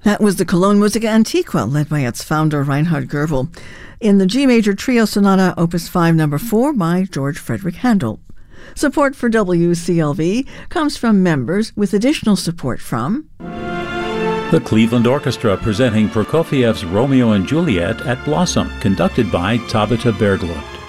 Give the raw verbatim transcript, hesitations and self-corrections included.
That was the Cologne Musica Antiqua, led by its founder, Reinhard Goebel, in the G Major Trio Sonata Opus five Number four by George Frederick Handel. Support for W C L V comes from members, with additional support from the Cleveland Orchestra, presenting Prokofiev's Romeo and Juliet at Blossom, conducted by Tabitha Berglund.